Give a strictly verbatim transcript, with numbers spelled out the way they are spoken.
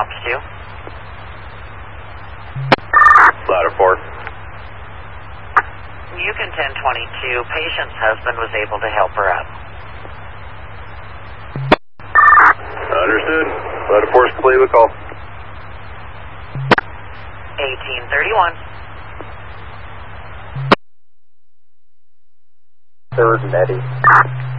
ops two. Ladder four. Yukon ten twenty-two, patient's husband was able to help her up. Understood. Ladder four is complete with call. eighteen thirty-one. Third Nettie.